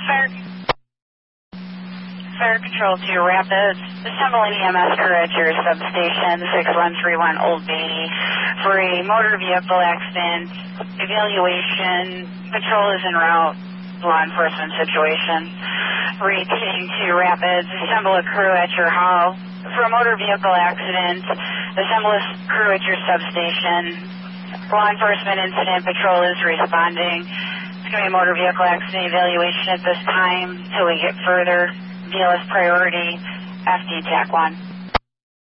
Fire, Fire Control to Rapids. Assemble an EMS crew at your substation, 6131 Old Beatty, for a motor vehicle accident evaluation. Patrol is en route. Law enforcement situation. Repeating to Rapids. Assemble a crew at your hall for a motor vehicle accident. Assemble a crew at your substation. Law enforcement incident. Patrol is responding. It's going to be a motor vehicle accident evaluation at this time until we get further. VLS priority, FD TAC 1.